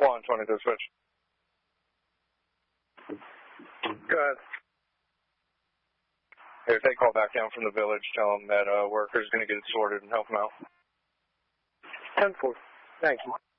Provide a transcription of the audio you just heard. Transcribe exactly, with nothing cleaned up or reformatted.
one twenty-two switch. Go ahead. Hey, if they call back down from the village, tell them that uh, worker's going to get it sorted and help them out. ten four. Thank you.